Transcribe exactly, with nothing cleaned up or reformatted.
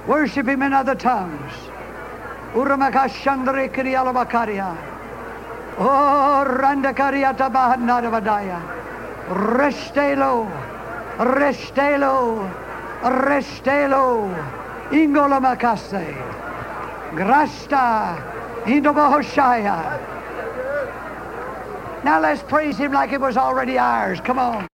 Worship him in other tongues. Uramakashandre Krialabakaria. Oh, Randakariata Bahanadavadaya. Restelo. Restelo. Restelo. Ingola Makase. Grasta. Indobohoshaya. Now let's praise him like it was already ours. Come on.